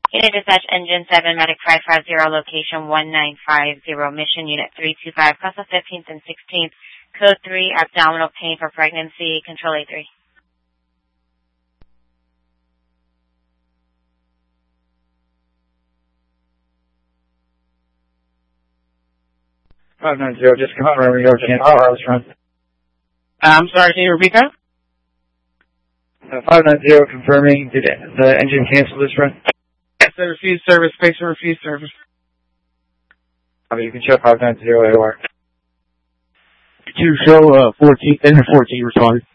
Unit Dispatch Engine 7, Medic 550, location 1950, Mission Unit 325, class of 15th and 16th, code 3, abdominal pain for pregnancy, control A3. Just confirming your restaurant. I'm sorry, can you repeat that? 590 confirming, did the engine cancel this run? Yes, they refused service, patient refused service. You can show 590 AOR. To show 14, engine 14 responded.